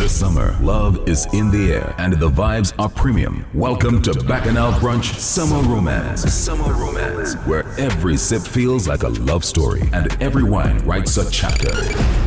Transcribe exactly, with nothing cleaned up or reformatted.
This summer, love is in the air and the vibes are premium. Welcome to Bacchanal Brunch Summer Romance. Summer Romance, where every sip feels like a love story and every wine writes a chapter.